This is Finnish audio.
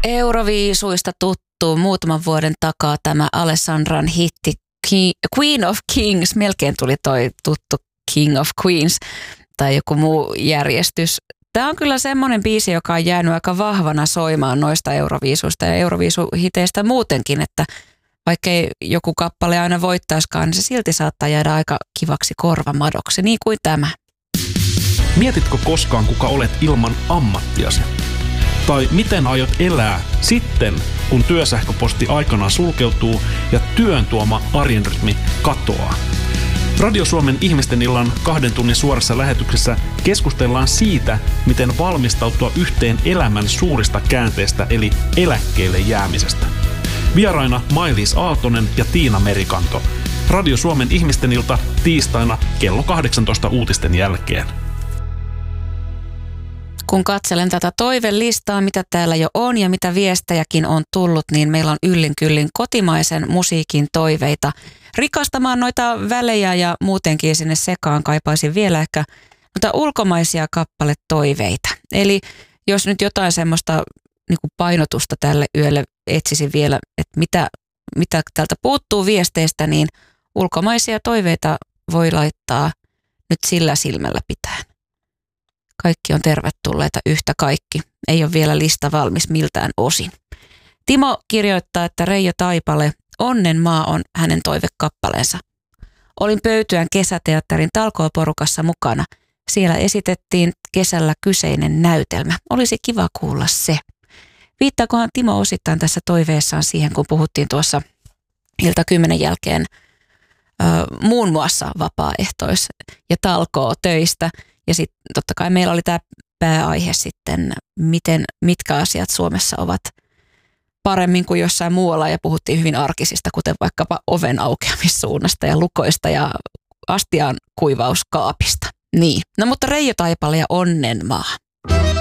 Euroviisuista tuttu muutaman vuoden takaa tämä Alessandran hitti Queen of Kings. Melkein tuli toi tuttu King of Queens tai joku muu järjestys. Tämä on kyllä semmoinen biisi, joka on jäänyt aika vahvana soimaan noista Euroviisuista ja Euroviisuhiteistä muutenkin, että vaikkei joku kappale aina voittaiskaan, niin se silti saattaa jäädä aika kivaksi korvamadoksi, niin kuin tämä. Mietitkö koskaan, kuka olet ilman ammattiasi? Tai miten aiot elää sitten, kun työsähköposti aikanaan sulkeutuu ja työn tuoma arjen rytmi katoaa? Radio Suomen ihmisten illan 2 tunnin suorassa lähetyksessä keskustellaan siitä, miten valmistautua yhteen elämän suurista käänteistä eli eläkkeelle jäämisestä. Vieraina Mailis Aaltonen ja Tiina Merikanto. Radio Suomen ihmisten ilta tiistaina kello 18 uutisten jälkeen. Kun katselen tätä toivelistaa, mitä täällä jo on ja mitä viestejäkin on tullut, niin meillä on yllin kyllin kotimaisen musiikin toiveita. Rikastamaan noita välejä ja muutenkin sinne sekaan kaipaisin vielä ehkä noita ulkomaisia kappaletoiveita. Eli jos nyt jotain semmoista niin kuin painotusta tälle yölle etsisin vielä, että mitä täältä puuttuu viesteistä, niin ulkomaisia toiveita voi laittaa nyt sillä silmällä pitäen. Kaikki on tervetulleita yhtä kaikki. Ei ole vielä lista valmis miltään osin. Timo kirjoittaa, että Reijo Taipale, Onnen maa on hänen toivekappaleensa. Olin Pöytyän kesäteatterin talkooporukassa mukana. Siellä esitettiin kesällä kyseinen näytelmä. Olisi kiva kuulla se. Viittaakohan Timo osittain tässä toiveessaan siihen, kun puhuttiin tuossa ilta 10 jälkeen muun muassa vapaaehtois- ja talkootöistä. Ja sitten totta kai meillä oli tämä pääaihe sitten, mitkä asiat Suomessa ovat paremmin kuin jossain muualla. Ja puhuttiin hyvin arkisista, kuten vaikkapa oven aukeamissuunnasta ja lukoista ja astian kuivauskaapista. Niin, no mutta Reijo Taipale ja Onnenmaa.